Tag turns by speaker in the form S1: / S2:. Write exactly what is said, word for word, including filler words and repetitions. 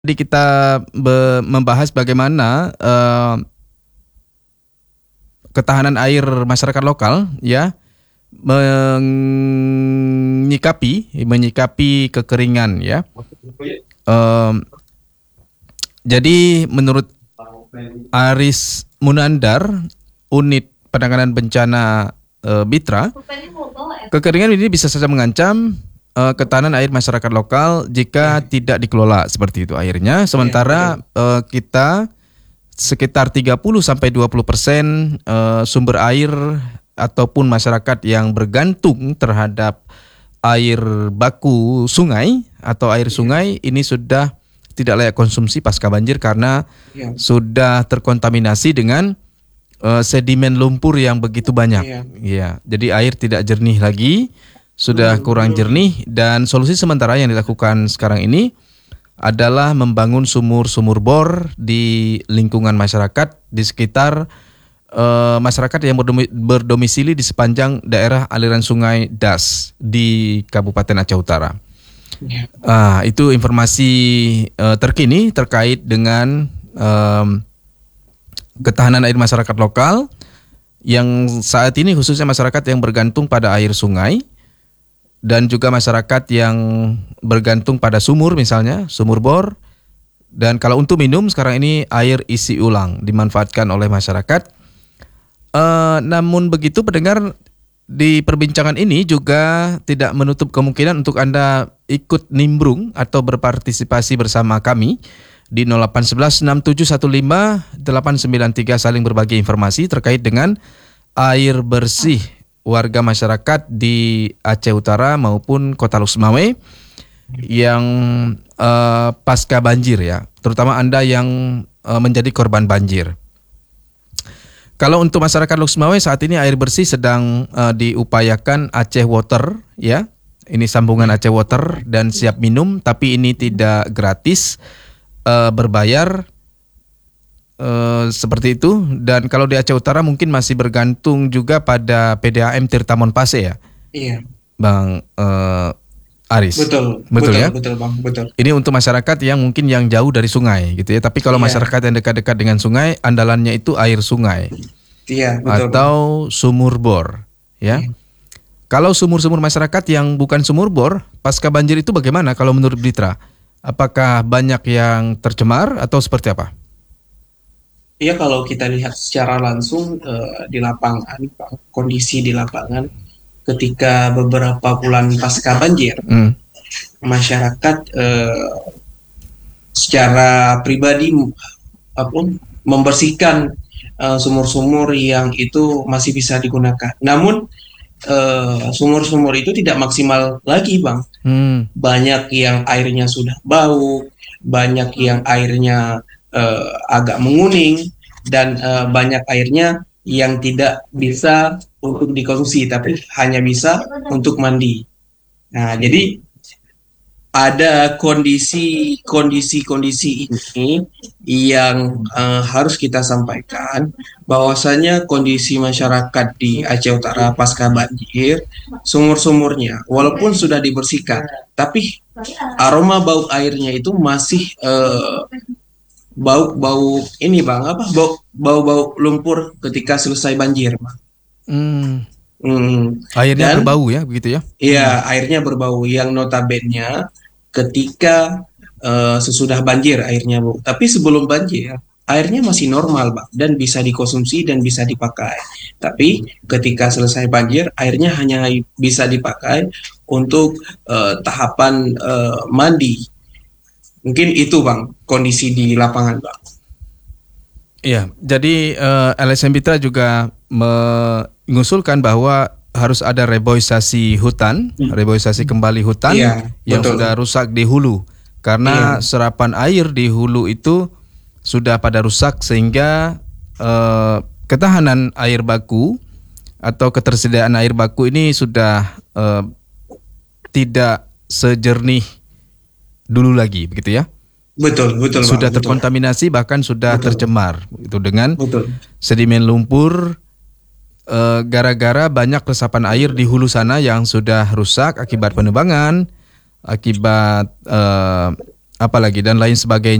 S1: Jadi kita be- membahas bagaimana uh, ketahanan air masyarakat lokal, ya, menyikapi menyikapi kekeringan, ya. Um, jadi menurut Aris Munandar, Unit Penanganan Bencana uh, Bitra, kekeringan ini bisa saja mengancam uh, ketahanan air masyarakat lokal jika tidak dikelola seperti itu airnya. Sementara uh, kita sekitar tiga puluh sampai dua puluh persen uh, sumber air ataupun masyarakat yang bergantung terhadap air baku sungai atau air sungai ini sudah tidak layak konsumsi pasca banjir karena ya. sudah terkontaminasi dengan uh, sedimen lumpur yang begitu banyak. Ya. Ya, jadi air tidak jernih lagi, sudah kurang jernih, dan solusi sementara yang dilakukan sekarang ini adalah membangun sumur-sumur bor di lingkungan masyarakat di sekitar uh, masyarakat yang berdomi- berdomisili di sepanjang daerah aliran sungai Das di Kabupaten Aceh Utara. Ah, itu informasi uh, terkini terkait dengan um, ketahanan air masyarakat lokal yang saat ini khususnya masyarakat yang bergantung pada air sungai dan juga masyarakat yang bergantung pada sumur, misalnya sumur bor. Dan kalau untuk minum sekarang ini air isi ulang dimanfaatkan oleh masyarakat. Uh, namun begitu pendengar, di perbincangan ini juga tidak menutup kemungkinan untuk Anda ikut nimbrung atau berpartisipasi bersama kami di nol delapan satu satu enam tujuh satu lima delapan sembilan tiga, saling berbagi informasi terkait dengan air bersih warga masyarakat di Aceh Utara maupun Kota Lhokseumawe yang uh, pasca banjir, ya, terutama Anda yang uh, menjadi korban banjir. Kalau untuk masyarakat Lhokseumawe saat ini air bersih sedang uh, diupayakan Aceh Water, ya. Ini sambungan Aceh Water dan siap minum, tapi ini tidak gratis, uh, berbayar uh, seperti itu. Dan kalau di Aceh Utara mungkin masih bergantung juga pada P D A M Tirta Monpase, ya.
S2: Iya.
S1: Bang uh, Aris.
S2: Betul,
S1: betul, betul ya.
S2: Betul, Bang, betul.
S1: Ini untuk masyarakat yang mungkin yang jauh dari sungai, gitu ya. Tapi kalau iya. masyarakat yang dekat-dekat dengan sungai, andalannya itu air sungai.
S2: Iya, betul.
S1: Atau Bang. Sumur bor, ya. Iya. Kalau sumur-sumur masyarakat yang bukan sumur bor, pasca banjir itu bagaimana kalau menurut Bitra? Apakah banyak yang tercemar atau seperti apa?
S2: Iya, kalau kita lihat secara langsung uh, di lapangan, kondisi di lapangan ketika beberapa bulan pasca banjir, hmm. masyarakat uh, secara pribadi apa, membersihkan uh, sumur-sumur yang itu masih bisa digunakan. Namun uh, sumur-sumur itu tidak maksimal lagi, Bang. Hmm. Banyak yang airnya sudah bau, banyak yang airnya uh, agak menguning, dan uh, banyak airnya yang tidak bisa untuk dikonsumsi, tapi hanya bisa untuk mandi. Nah, jadi ada kondisi-kondisi-kondisi ini yang uh, harus kita sampaikan, bahwasanya kondisi masyarakat di Aceh Utara pasca banjir, sumur-sumurnya walaupun sudah dibersihkan, tapi aroma bau airnya itu masih uh, bau-bau ini, Bang, apa bau bau-bau lumpur ketika selesai banjir, Bang.
S1: Hmm.
S2: Hmm.
S1: Airnya Dan, berbau, ya, begitu ya?
S2: Iya, hmm. airnya berbau yang notabene ketika uh, sesudah banjir airnya bau. Tapi sebelum banjir airnya masih normal, Bang, dan bisa dikonsumsi dan bisa dipakai. Tapi ketika selesai banjir airnya hanya bisa dipakai untuk uh, tahapan uh, mandi. Mungkin itu, Bang, kondisi di lapangan, Bang.
S1: Iya, jadi uh, L S M Bitra juga mengusulkan bahwa harus ada reboisasi hutan, hmm. reboisasi kembali hutan iya, yang betul. sudah rusak di hulu. Karena iya. serapan air di hulu itu sudah pada rusak sehingga uh, ketahanan air baku atau ketersediaan air baku ini sudah uh, tidak sejernih dulu lagi, begitu ya?
S2: Betul, betul.
S1: Sudah
S2: Bang,
S1: terkontaminasi, betul. bahkan sudah betul. tercemar itu dengan
S2: betul.
S1: sedimen lumpur e, gara-gara banyak resapan air di hulu sana yang sudah rusak akibat penebangan, akibat e, apalagi dan lain sebagainya.